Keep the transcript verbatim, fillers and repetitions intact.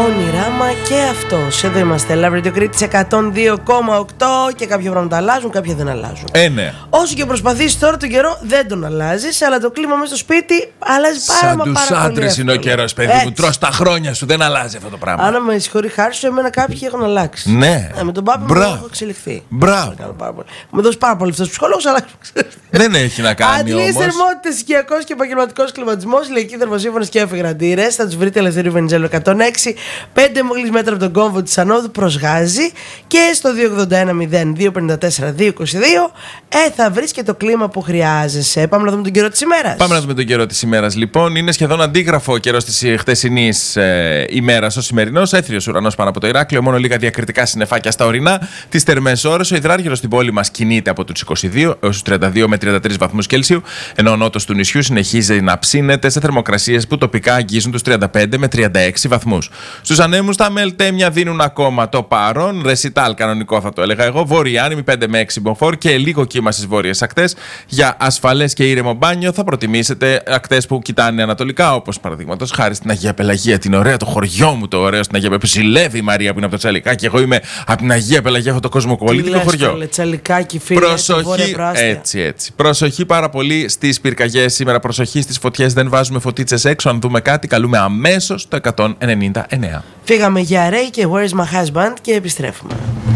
Ονειράμα και αυτός. Εδώ είμαστε, Love Radio Crete εκατόν δύο κόμμα οκτώ και κάποια πράγματα αλλάζουν, κάποια δεν αλλάζουν. Ε, ναι. Όσο και προσπαθείς τώρα τον καιρό δεν τον αλλάζεις, αλλά το κλίμα μέσα στο σπίτι αλλάζει πάρα, πάρα, πάρα πολύ. Σαν τους άντρες είναι ο καιρός, παιδί μου. Τρως τα χρόνια σου, δεν αλλάζει αυτό το πράγμα. Αν με συγχωρεί, χάρη σου, εμένα κάποιοι έχουν αλλάξει. Ναι. Ε, με τον Πάπη μου έχω εξελιχθεί. Μπράβο. Με δώσει πάρα πολύ αυτός ο ψυχολόγος, αλλά. Δεν έχει να κάνει. Αντλήσεις θερμότητες, οικιακός και επαγγελματικός κλιματισμός, ηλιακοί θερμοσύμφωνες και αφιγραντήρες. Θα τους βρείτε Ελευθερίου Βενιζέλου εκατόν έξι, πέντε μόλις μέτρα από τον κόμβο της Ανόδου προς Γάζη και στο δύο ογδόντα ένα μηδέν δύο πενήντα τέσσερα δύο είκοσι δύο ε, θα βρεις και το κλίμα που χρειάζεσαι. Πάμε να δούμε τον καιρό της ημέρας. Πάμε να δούμε τον καιρό της ημέρας. Λοιπόν, είναι σχεδόν αντίγραφο ο καιρός της χτεσινής ε, ημέρας. Ο σημερινός έθριος ουρανός πάνω από το Ηράκλειο, μόνο λίγα διακριτικά συννεφάκια στα ορεινά. Τις θερμές ώρες, ο υδράργυρος στην πόλη μας κινείται από τους είκοσι δύο έως τους τριάντα δύο με τριάντα τρεις βαθμούς Κελσίου, ενώ ο νότος του νησιού συνεχίζει να ψήνεται σε θερμοκρασίες που τοπικά αγγίζουν τους τριάντα πέντε με τριάντα έξι βαθμούς. Στους ανέμους τα μελτέμια δίνουν ακόμα το παρόν. Ρεσιτάλ κανονικό θα το έλεγα εγώ. Βόρεια άνεμη πέντε με έξι μποφόρ και λίγο κύμα στις βόρειες ακτές. Για ασφαλές και ήρεμο μπάνιο θα προτιμήσετε ακτές που κοιτάνε ανατολικά, όπως παραδείγματος χάρη στην Αγία Πελαγία, την ωραία, το χωριό μου το ωραίο στην Αγία Πελαγία. Ψηλεύει η Μαρία που είναι από το Τσαλικά και εγώ είμαι από την Αγία Πελαγία, έχω το κοσμοπολίτικο χωριό. Τσαλικάκι, φίλε, προσοχή, έτσι, έτσι. Προσοχή πάρα πολύ στις πυρκαγιές σήμερα. Προσοχή στις φωτιές. Δεν βάζουμε φωτίτσες έξω. Αν δούμε κάτι, καλούμε αμέσως το εκατόν ενενήντα εννέα. Φύγαμε για Ray και Where's My Husband και επιστρέφουμε.